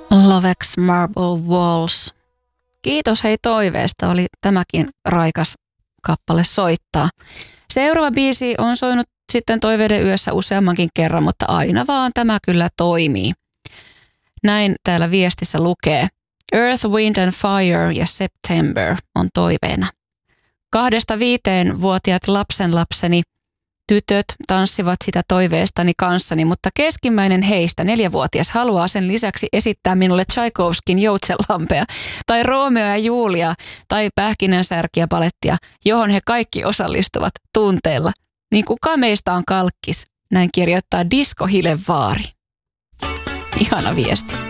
Lovex Marble Walls. Kiitos hei toiveesta, oli tämäkin raikas kappale soittaa. Seuraava biisi on soinut sitten Toiveiden yössä useammankin kerran, mutta aina vaan tämä kyllä toimii. Näin täällä viestissä lukee. Earth, Wind and Fire ja September on toiveena. 2-5-vuotiaat lapsenlapseni tytöt tanssivat sitä toiveestani kanssani, mutta keskimmäinen heistä, 4-vuotias, haluaa sen lisäksi esittää minulle Tchaikovskin Joutsenlampea tai Romeo ja Julia tai Pähkinänsärkiä palettia, johon he kaikki osallistuvat tunteella. Niin kuka meistä on kalkkis? Näin kirjoittaa Disko Hilevaari. Ihana viesti.